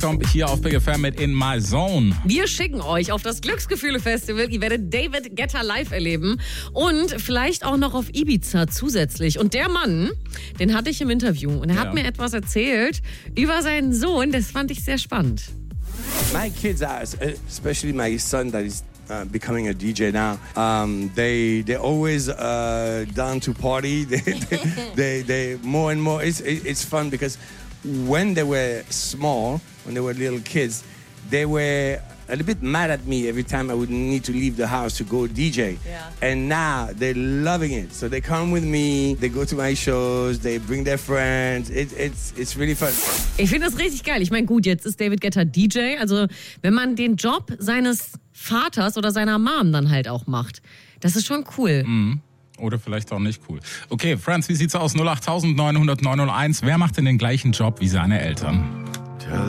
Kommt hier auf Big FM mit In My Zone. Wir schicken euch auf das Glücksgefühle-Festival. Ihr werdet David Guetta live erleben und vielleicht auch noch auf Ibiza zusätzlich. Und der Mann, den hatte ich im Interview und er hat mir etwas erzählt über seinen Sohn. Das fand ich sehr spannend. My kids are, especially my son that is becoming a DJ now. They always down to party. They more and more. It's fun because when they were small, when they were little kids, they were a little bit mad at me every time I would need to leave the house to go DJ. Yeah. And now they're loving it. So they come with me, they go to my shows, they bring their friends. It's really fun. Ich finde das richtig geil. Ich meine, gut, jetzt ist David Guetta DJ. Also wenn man den Job seines Vaters oder seiner Mom dann halt auch macht, das ist schon cool. Oder vielleicht auch nicht cool. Okay, Franz, wie sieht's aus? 08900 901. Wer macht denn den gleichen Job wie seine Eltern?